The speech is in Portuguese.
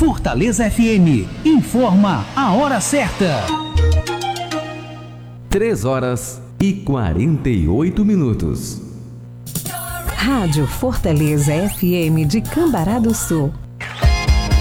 Fortaleza FM informa a hora certa. 3h48. Rádio Fortaleza FM de Cambará do Sul.